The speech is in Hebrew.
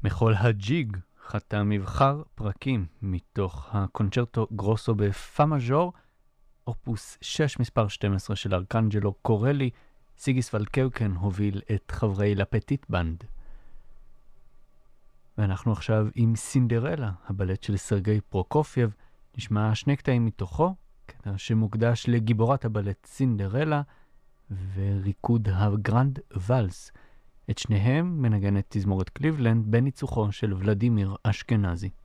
מחול הג'יג חתם מבחר פרקים מתוך הקונצ'רטו גרוסו בפא מז'ור, אופוס 6 מספר 12 של ארקנג'לו קורלי. סיגיסוולד קאוקן הוביל את חברי לפטיט בנד. ואנחנו עכשיו עם סינדרלה, הבלט של סרגי פרוקופייב. נשמע שני קטעים מתוכו, קטע שמוקדש לגיבורת הבלט סינדרלה וריקוד הגרנד ולס. את שניהם מנגנת תזמורת קליבלנד בניצוחו של ולדימיר אשכנזי.